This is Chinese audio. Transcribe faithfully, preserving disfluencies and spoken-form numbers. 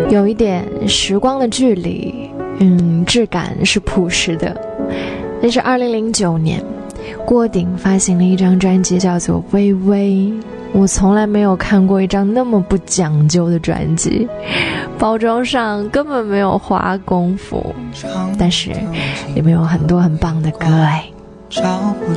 有一点时光的距离，嗯，质感是朴实的。那是二零零九年，郭顶发行了一张专辑，叫做《微微》。我从来没有看过一张那么不讲究的专辑，包装上根本没有花功夫，但是里面有很多很棒的歌哎。 找不